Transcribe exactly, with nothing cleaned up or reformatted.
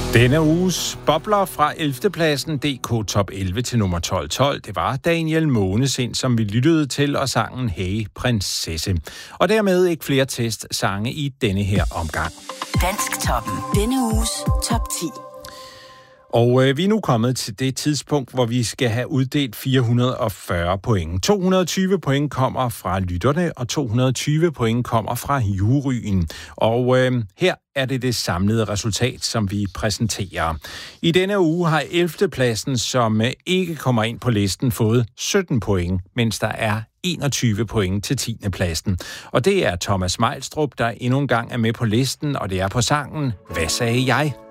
Denne uges bobler fra ellevte pladsen D K Top elleve til nummer tolv tolv, det var Daniel Månesind, som vi lyttede til, og sangen Hey Prinsesse. Og dermed ikke flere testsange i denne her omgang. Dansktoppen. Denne uges top ti. Og øh, vi er nu kommet til det tidspunkt, hvor vi skal have uddelt fire hundrede og fyrre point. to hundrede og tyve point kommer fra lytterne, og to hundrede og tyve point kommer fra juryen. Og øh, her er det det samlede resultat, som vi præsenterer. I denne uge har ellevte pladsen, som øh, ikke kommer ind på listen, fået sytten point, mens der er enogtyve point til tiende pladsen. Og det er Thomas Meilstrup, der endnu en gang er med på listen, og det er på sangen Hvad sagde jeg?